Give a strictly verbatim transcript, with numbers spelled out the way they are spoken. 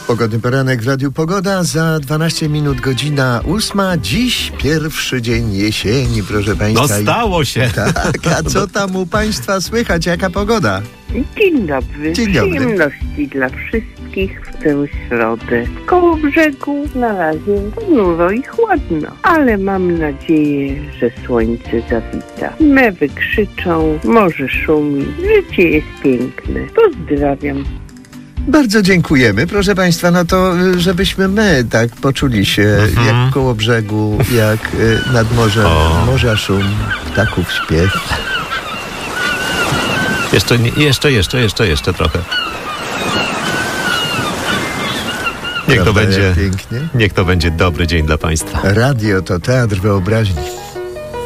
Pogodny poranek w Radiu Pogoda. Za dwanaście minut godzina ósma. Dziś pierwszy dzień jesieni, proszę państwa. No stało się. Tak, a co tam u państwa słychać? Jaka pogoda? Dzień dobry. Dzień dobry. Przyjemności dla wszystkich w tę środę. Koło brzegu na razie ponuro i chłodno, ale mam nadzieję, że słońce zawita. Mewy krzyczą, morze szumi, życie jest piękne. Pozdrawiam. Bardzo dziękujemy, proszę państwa. No to żebyśmy my tak poczuli się Mhm. jak koło brzegu, jak y, nad morzem. O. Morza szum, ptaków śpiew. Jeszcze, nie- jeszcze, jeszcze, jeszcze, jeszcze trochę. Niech to Prawda, będzie, jak pięknie. niech to będzie dobry dzień dla państwa. Radio to teatr wyobraźni.